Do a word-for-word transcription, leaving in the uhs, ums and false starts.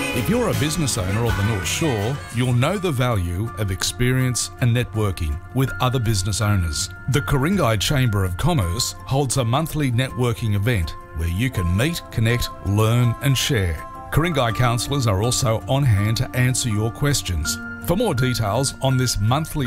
If you're a business owner of the North Shore, you'll know the value of experience and networking with other business owners. The Ku-ring-gai Chamber of Commerce holds a monthly networking event where you can meet, connect, learn and share. Ku-ring-gai counsellors are also on hand to answer your questions. For more details on this monthly